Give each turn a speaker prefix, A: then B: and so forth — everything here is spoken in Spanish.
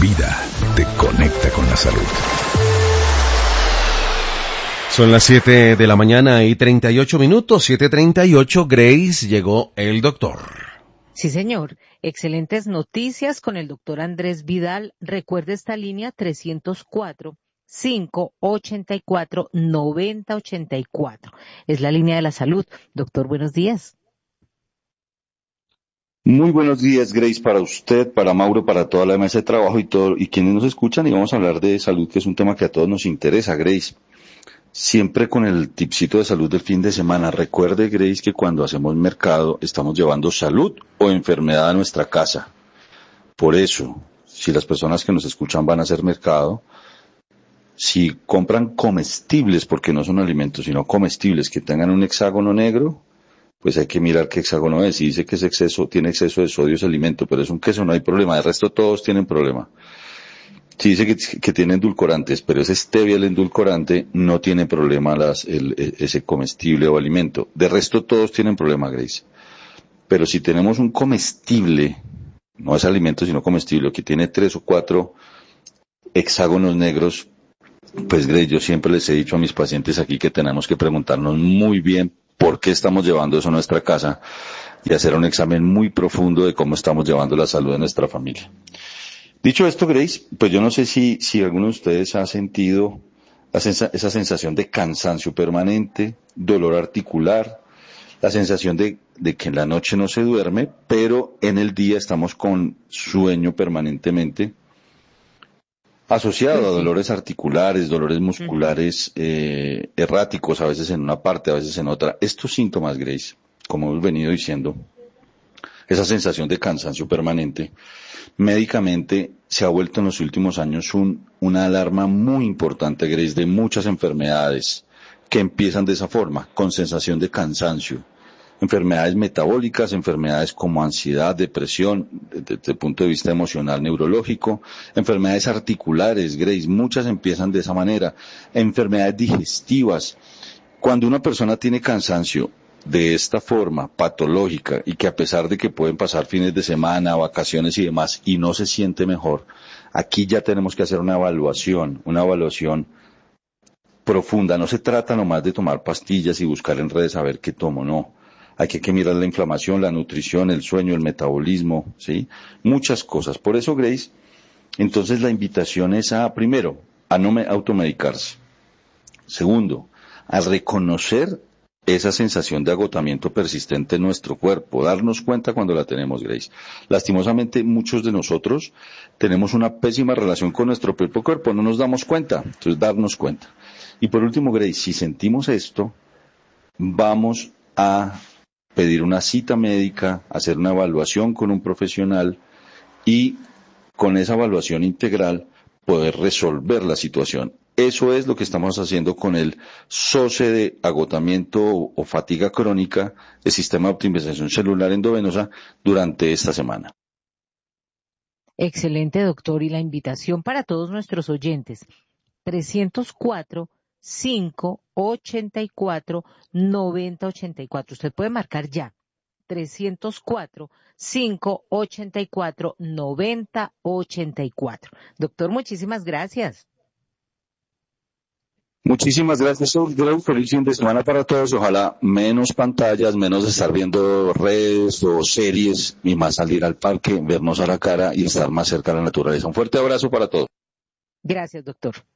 A: vida te conecta con la salud.
B: Son las 7 de la mañana y 38 minutos, 7:38, Grace, llegó el doctor.
C: Sí, señor. Excelentes noticias con el doctor Andrés Vidal. Recuerde esta línea 304-584-9084. Es la línea de la salud. Doctor, buenos días.
D: Muy buenos días, Grace, para usted, para Mauro, para toda la mesa de trabajo y quienes nos escuchan, y vamos a hablar de salud, que es un tema que a todos nos interesa, Grace. Siempre con el tipcito de salud del fin de semana. Recuerde, Grace, que cuando hacemos mercado estamos llevando salud o enfermedad a nuestra casa. Por eso, si las personas que nos escuchan van a hacer mercado, si compran comestibles, porque no son alimentos, sino comestibles que tengan un hexágono negro, pues hay que mirar qué hexágono es. Si dice que tiene exceso de sodio ese alimento, pero es un queso, no hay problema. De resto todos tienen problema. Si dice que tiene endulcorantes, pero es stevia el endulcorante, no tiene problema ese comestible o alimento. De resto todos tienen problema, Grace. Pero si tenemos un comestible, no es alimento sino comestible, que tiene 3 o 4 hexágonos negros, pues Grace, yo siempre les he dicho a mis pacientes aquí que tenemos que preguntarnos muy bien por qué estamos llevando eso a nuestra casa y hacer un examen muy profundo de cómo estamos llevando la salud de nuestra familia. Dicho esto, Grace, pues yo no sé si alguno de ustedes ha sentido esa sensación de cansancio permanente, dolor articular, la sensación de que en la noche no se duerme, pero en el día estamos con sueño permanentemente, asociado a dolores articulares, dolores musculares erráticos, a veces en una parte, a veces en otra. Estos síntomas, Grace, como hemos venido diciendo, esa sensación de cansancio permanente, médicamente se ha vuelto en los últimos años una alarma muy importante, Grace, de muchas enfermedades que empiezan de esa forma, con sensación de cansancio. Enfermedades metabólicas, enfermedades como ansiedad, depresión, desde el punto de vista emocional, neurológico, enfermedades articulares, Grace, muchas empiezan de esa manera, enfermedades digestivas. Cuando una persona tiene cansancio de esta forma patológica y que a pesar de que pueden pasar fines de semana, vacaciones y demás y no se siente mejor, aquí ya tenemos que hacer una evaluación profunda. No se trata nomás de tomar pastillas y buscar en redes a ver qué tomo, no. Hay que mirar la inflamación, la nutrición, el sueño, el metabolismo, ¿sí? Muchas cosas. Por eso, Grace, entonces la invitación es primero, a no automedicarse. Segundo, a reconocer esa sensación de agotamiento persistente en nuestro cuerpo, darnos cuenta cuando la tenemos, Grace. Lastimosamente, muchos de nosotros tenemos una pésima relación con nuestro propio cuerpo, no nos damos cuenta, entonces darnos cuenta. Y por último, Grace, si sentimos esto, vamos a pedir una cita médica, hacer una evaluación con un profesional y con esa evaluación integral poder resolver la situación. Eso es lo que estamos haciendo con el SOCE de agotamiento o fatiga crónica del sistema de optimización celular endovenosa durante esta semana.
C: Excelente, doctor. Y la invitación para todos nuestros oyentes, 304-584-9084. Usted puede marcar ya, 304-584-9084. Doctor, muchísimas gracias.
D: Muchísimas gracias, un feliz fin de semana para todos. Ojalá menos pantallas, menos estar viendo redes o series y más salir al parque, vernos a la cara y estar más cerca de la naturaleza. Un fuerte abrazo para todos.
C: Gracias, doctor.